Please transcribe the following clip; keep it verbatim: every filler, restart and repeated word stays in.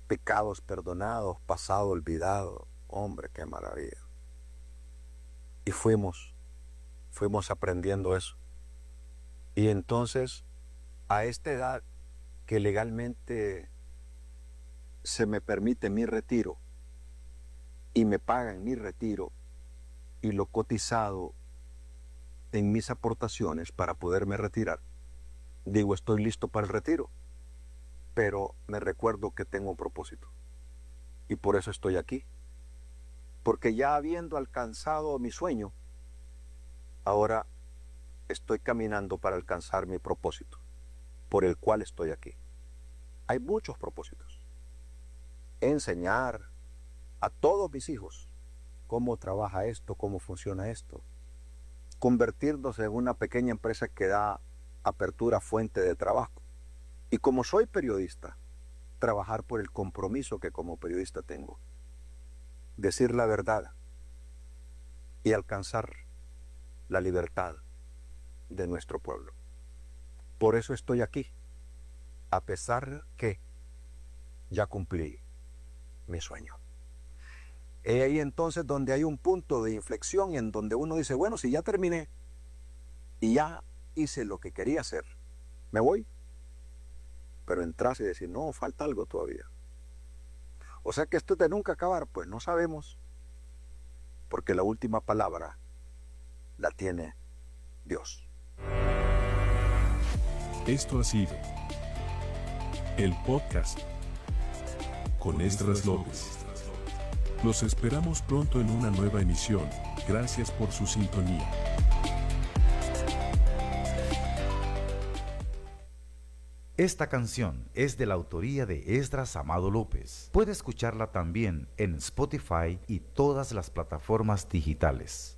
pecados perdonados, pasado olvidado. Hombre, qué maravilla. Y fuimos, fuimos aprendiendo eso. Y entonces, a esta edad que legalmente se me permite mi retiro y me pagan mi retiro y lo cotizado en mis aportaciones para poderme retirar, digo, estoy listo para el retiro, pero me recuerdo que tengo un propósito y por eso estoy aquí, porque ya habiendo alcanzado mi sueño, ahora estoy caminando para alcanzar mi propósito, por el cual estoy aquí. Hay muchos propósitos. Enseñar a todos mis hijos cómo trabaja esto, cómo funciona esto. Convertirnos en una pequeña empresa que da apertura, fuente de trabajo. Y como soy periodista, trabajar por el compromiso que como periodista tengo. Decir la verdad y alcanzar la libertad de nuestro pueblo. Por eso estoy aquí, a pesar que ya cumplí mi sueño. Es ahí entonces donde hay un punto de inflexión en donde uno dice, bueno, si ya terminé y ya hice lo que quería hacer, me voy. Pero entras y decir, no, falta algo todavía. O sea que esto es de nunca acabar, pues no sabemos, porque la última palabra la tiene Dios. Esto ha sido el podcast con Esdras López. Los esperamos pronto en una nueva emisión. Gracias por su sintonía. Esta canción es de la autoría de Esdras Amado López. Puede escucharla también en Spotify y todas las plataformas digitales.